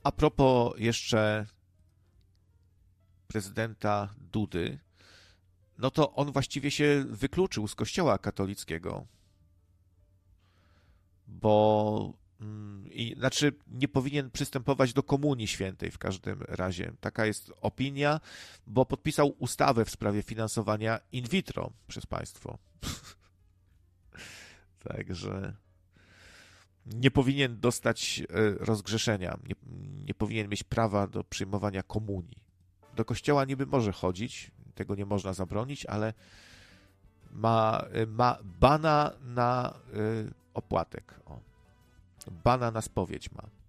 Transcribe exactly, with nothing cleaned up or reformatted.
a propos jeszcze prezydenta Dudy, no to on właściwie się wykluczył z Kościoła katolickiego, bo i, znaczy nie powinien przystępować do Komunii Świętej w każdym razie. Taka jest opinia, bo podpisał ustawę w sprawie finansowania in vitro przez państwo. Także nie powinien dostać rozgrzeszenia, nie, nie powinien mieć prawa do przyjmowania komunii. Do kościoła niby może chodzić, tego nie można zabronić, ale ma, ma bana na y, opłatek. O. Bana na spowiedź ma.